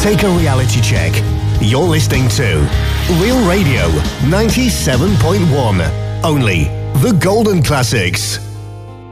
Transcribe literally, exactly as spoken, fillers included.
Take a reality check. You're listening to Real Radio ninety-seven point one. Only the golden classics.